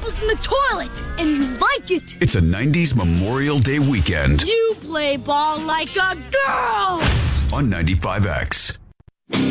bubbles in the toilet, and you like it. It's a 90s Memorial Day weekend You play ball like a girl. on 95X.